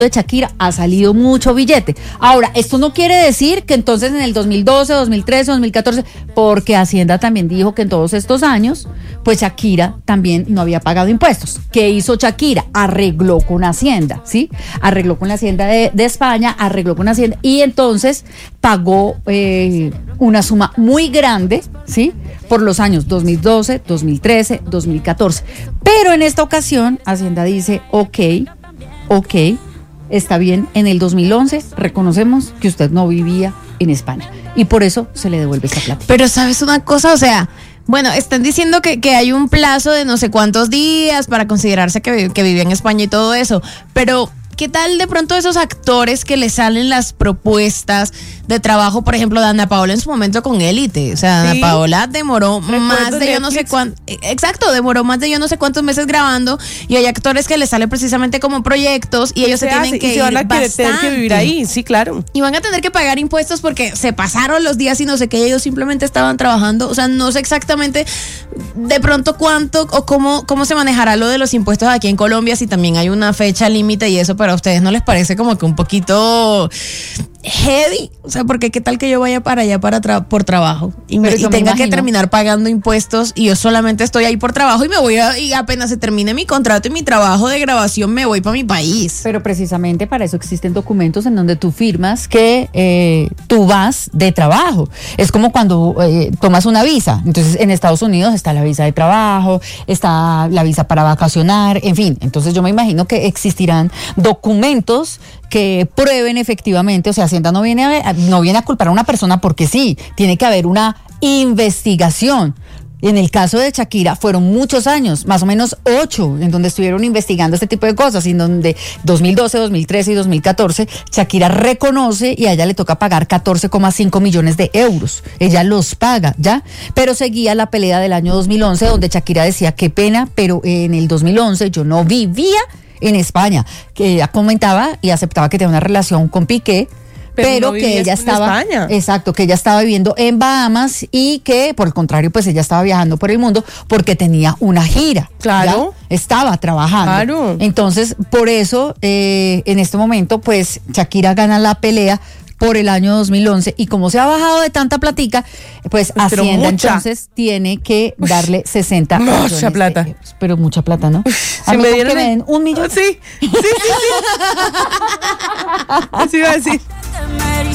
de Shakira ha salido mucho billete. Ahora, esto no quiere decir que entonces en el 2012, 2013, 2014, porque Hacienda también dijo que en todos estos años, pues Shakira también no había pagado impuestos. ¿Qué hizo Shakira? Arregló con Hacienda, ¿sí? Arregló con la Hacienda de España, arregló con Hacienda y entonces pagó una suma muy grande, ¿sí? Por los años 2012, 2013, 2014. Pero en esta ocasión, Hacienda dice, ok, está bien, en el 2011 reconocemos que usted no vivía en España y por eso se le devuelve esa plata. Pero ¿sabes una cosa? O sea, bueno, están diciendo que hay un plazo de no sé cuántos días para considerarse que vivía en España y todo eso, pero ¿qué tal de pronto esos actores que le salen las propuestas de trabajo, por ejemplo, de Ana Paola en su momento con Élite? O sea, Ana Paola demoró más de yo no sé cuánto, demoró más de yo no sé cuántos meses grabando y hay actores que le salen precisamente como proyectos y ellos se tienen que ir tener que vivir ahí, sí, claro. Y van a tener que pagar impuestos porque se pasaron los días y no sé qué, ellos simplemente estaban trabajando. O sea, no sé exactamente de pronto cuánto o cómo se manejará lo de los impuestos aquí en Colombia, si también hay una fecha límite y eso, pero a ustedes no les parece como que un poquito heavy, o sea, porque qué tal que yo vaya para allá por trabajo y tenga que terminar pagando impuestos y yo solamente estoy ahí por trabajo y me voy y apenas se termine mi contrato y mi trabajo de grabación me voy para mi país. Pero precisamente para eso existen documentos en donde tú firmas que tú vas de trabajo. Es como cuando tomas una visa. Entonces en Estados Unidos está la visa de trabajo, está la visa para vacacionar, en fin. Entonces yo me imagino que existirán documentos que prueben efectivamente, o sea, Hacienda no viene a culpar a una persona porque sí, tiene que haber una investigación. En el caso de Shakira fueron muchos años, más o menos 8, en donde estuvieron investigando este tipo de cosas, y en donde 2012, 2013 y 2014 Shakira reconoce y a ella le toca pagar 14,5 millones de euros. Ella los paga, ¿ya? Pero seguía la pelea del año 2011, donde Shakira decía, qué pena, pero en el 2011 yo no vivía en España, que ella comentaba y aceptaba que tenía una relación con Piqué, pero que ella estaba, exacto, que ella estaba viviendo en Bahamas y que por el contrario pues ella estaba viajando por el mundo porque tenía una gira. Claro. ¿Ya? Estaba trabajando. Claro. Entonces por eso en este momento pues Shakira gana la pelea por el año 2011 y como se ha bajado de tanta platica, pues Hacienda entonces tiene que darle 60 millones. Mucha plata. Pero mucha plata, ¿no? Si me dieron que me den 1 millón. Sí. Así iba a decir.